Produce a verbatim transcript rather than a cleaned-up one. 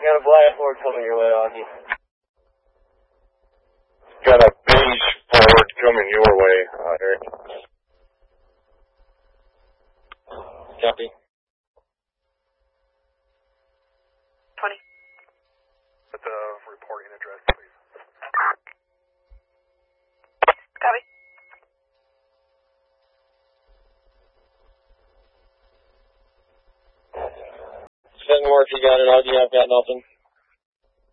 Got a black Ford coming your way on you. Got a beige Ford coming your way, uh, Eric. Copy. twenty. At the reporting address, please. Copy. Seven more if you got it, Augie, I've got nothing.